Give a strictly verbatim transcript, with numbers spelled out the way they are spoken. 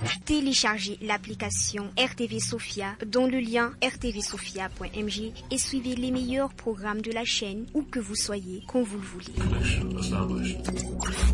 Téléchargez l'application R T V Sophia dans le lien r t v sophia point m g et suivez les meilleurs programmes de la chaîne où que vous soyez, quand vous le voulez.